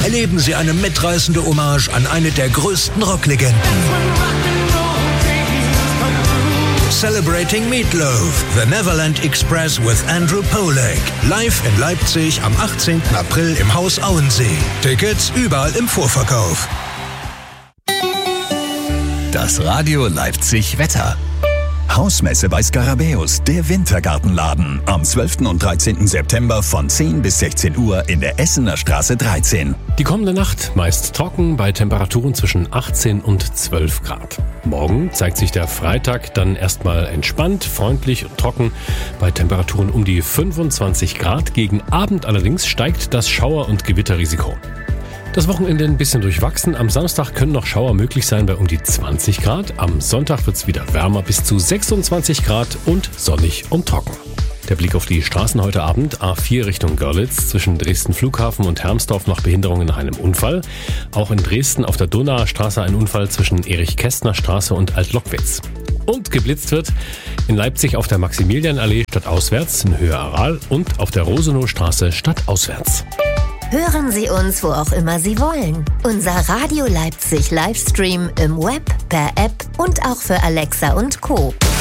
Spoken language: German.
erleben Sie eine mitreißende Hommage an eine der größten Rocklegenden. Celebrating Meatloaf, The Neverland Express with Andrew Polak. Live in Leipzig am 18. April im Haus Auensee. Tickets überall im Vorverkauf. Das Radio Leipzig Wetter. Hausmesse bei Skarabäus, der Wintergartenladen. Am 12. und 13. September von 10 bis 16 Uhr in der Essener Straße 13. Die kommende Nacht meist trocken bei Temperaturen zwischen 18 und 12 Grad. Morgen zeigt sich der Freitag dann erstmal entspannt, freundlich und trocken bei Temperaturen um die 25 Grad. Gegen Abend allerdings steigt das Schauer- und Gewitterrisiko. Das Wochenende ein bisschen durchwachsen. Am Samstag können noch Schauer möglich sein bei um die 20 Grad. Am Sonntag wird es wieder wärmer bis zu 26 Grad und sonnig und trocken. Der Blick auf die Straßen heute Abend. A4 Richtung Görlitz. Zwischen Dresden Flughafen und Hermsdorf noch Behinderungen nach einem Unfall. Auch in Dresden auf der Donauer Straße ein Unfall zwischen Erich-Kästner-Straße und Alt-Lockwitz. Und geblitzt wird in Leipzig auf der Maximilianallee stadtauswärts in Höhe Aral und auf der Rosenowstraße stadtauswärts. Hören Sie uns, wo auch immer Sie wollen. Unser Radio Leipzig Livestream im Web, per App und auch für Alexa und Co.